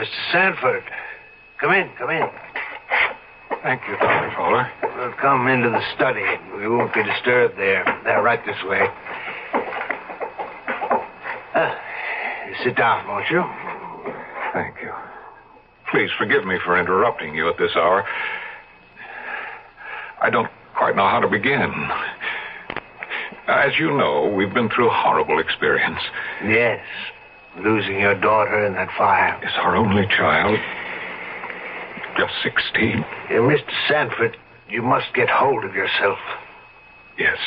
Mr. Sanford. Come in. Thank you, Dr. Fowler. Well, come into the study. We won't be disturbed there. Right this way. Sit down, won't you? Thank you. Please forgive me for interrupting you at this hour. I don't quite know how to begin. As you know, we've been through a horrible experience. Yes. Losing your daughter in that fire. It's our only child. Just 16. Mr. Sanford, you must get hold of yourself. Yes.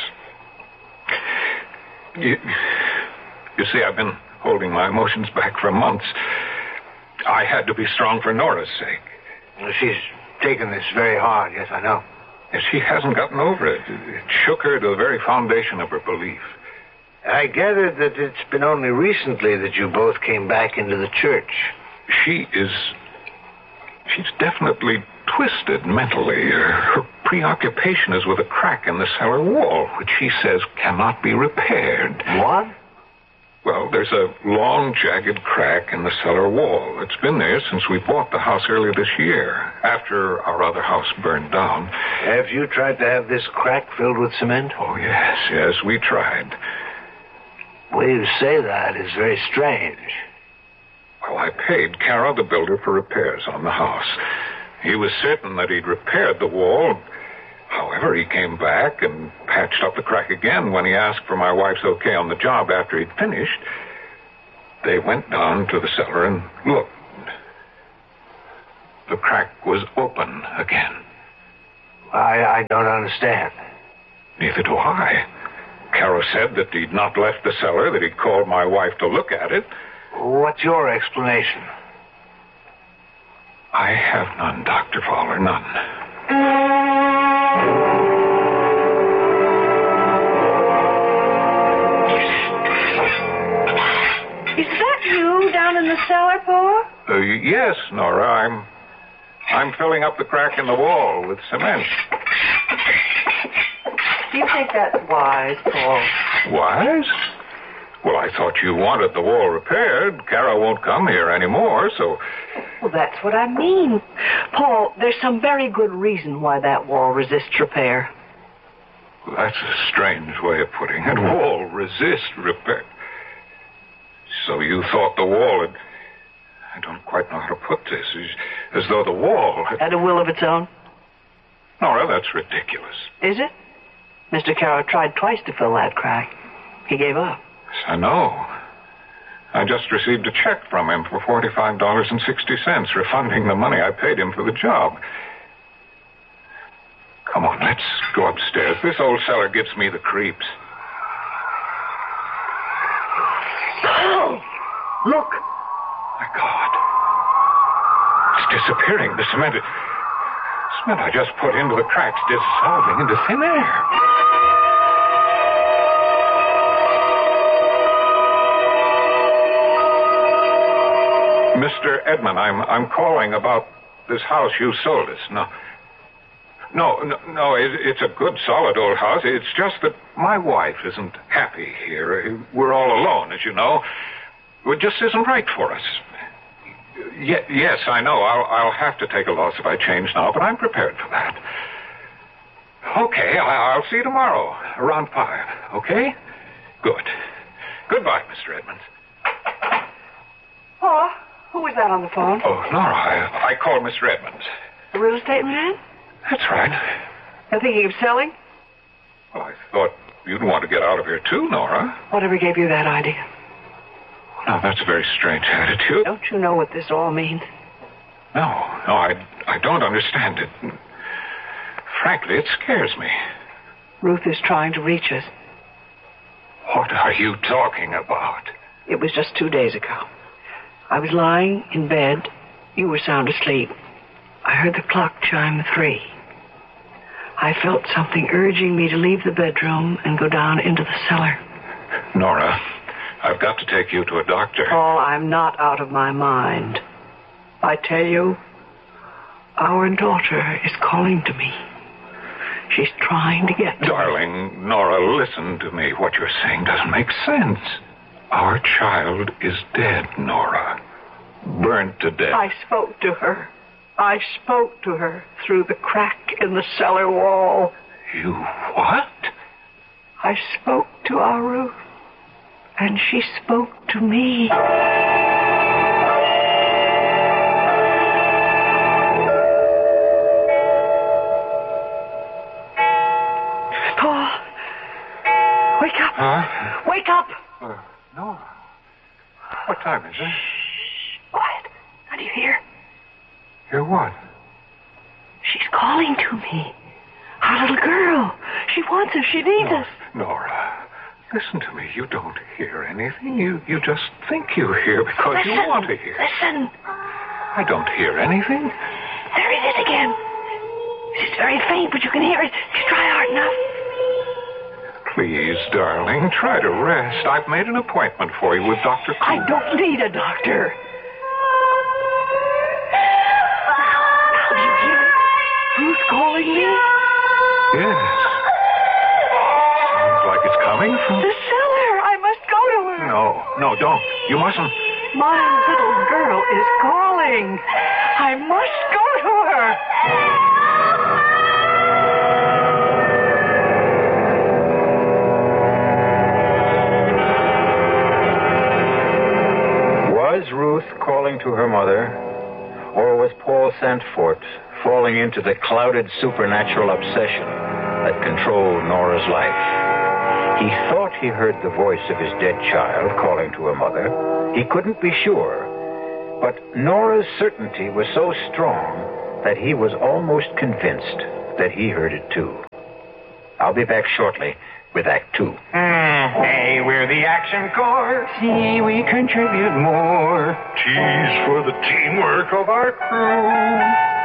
You see, I've been holding my emotions back for months. I had to be strong for Nora's sake. She's taken this very hard, yes, I know. And she hasn't gotten over it. It shook her to the very foundation of her belief. I gathered that it's been only recently that you both came back into the church. She's definitely twisted mentally. Her preoccupation is with a crack in the cellar wall, which she says cannot be repaired. What? Well, there's a long, jagged crack in the cellar wall. It's been there since we bought the house earlier this year, after our other house burned down. Have you tried to have this crack filled with cement? Oh, yes, we tried. The way you say that is very strange. Well, I paid Caro, the builder, for repairs on the house. He was certain that he'd repaired the wall. However, he came back and patched up the crack again when he asked for my wife's okay on the job after he'd finished. They went down to the cellar and looked. The crack was open again. I don't understand. Neither do I. Caro said that he'd not left the cellar, that he'd called my wife to look at it. What's your explanation? I have none, Dr. Fowler, none. Is that you down in the cellar, Paul? Yes, Nora. I'm filling up the crack in the wall with cement. Do you think that's wise, Paul? Wise? Well, I thought you wanted the wall repaired. Caro won't come here anymore, so... Well, that's what I mean. Paul, there's some very good reason why that wall resists repair. That's a strange way of putting it. Wall resist repair. So you thought the wall had... I don't quite know how to put this. As though the wall had a will of its own? Nora, that's ridiculous. Is it? Mr. Caro tried twice to fill that crack. He gave up. Yes, I know. I just received a check from him for $45.60, refunding the money I paid him for the job. Come on, let's go upstairs. This old cellar gives me the creeps. Oh, look. My God. It's disappearing. The cement I just put into the cracks dissolving into thin air. Mr. Edmund, I'm calling about this house you sold us. No, it's a good, solid old house. It's just that my wife isn't happy here. We're all alone, as you know. It just isn't right for us. Yes, I know. I'll have to take a loss if I change now, but I'm prepared for that. Okay, I'll see you tomorrow, around 5, okay? Good. Goodbye, Mr. Edmonds. Paul, who was that on the phone? Oh, Nora, I called Mr. Edmonds. The real estate man? That's right. You're thinking of selling? Well, I thought you'd want to get out of here, too, Nora. Whatever gave you that idea? Now, that's a very strange attitude. Don't you know what this all means? No, I don't understand it. Frankly, it scares me. Ruth is trying to reach us. What are you talking about? It was just 2 days ago. I was lying in bed. You were sound asleep. I heard the clock chime 3. I felt something urging me to leave the bedroom and go down into the cellar. Nora, I've got to take you to a doctor. Paul, I'm not out of my mind. I tell you, our daughter is calling to me. She's trying to get to me. Darling, Nora, listen to me. What you're saying doesn't make sense. Our child is dead, Nora. Burned burned to death. I spoke to her. I spoke to her through the crack in the cellar wall. You what? I spoke to our Ruth, and she spoke to me. Paul, wake up. Huh? Wake up. No. What time is it? Quiet. Can you hear? Hear what? She's calling to me. Our little girl. She wants us. She needs us. Nora, listen to me. You don't hear anything. You just think you hear because you want to hear. Listen. I don't hear anything. There it is again. It's very faint, but you can hear it. Just try hard enough. Please, darling, try to rest. I've made an appointment for you with Dr. Coon. I don't need a doctor. Now do you hear it? Who's calling me? Yes. Sounds like it's coming from... The cellar. I must go to her. No, don't. You mustn't. My little girl is calling. I must go to her. Was Ruth calling to her mother, or was Paul Santfort falling into the clouded supernatural obsession that controlled Nora's life? He thought he heard the voice of his dead child calling to her mother. He couldn't be sure, but Nora's certainty was so strong that he was almost convinced that he heard it too. I'll be back shortly with Act Two. Hey, we're the Action Corps. See, we contribute more. Cheese for the teamwork of our crew.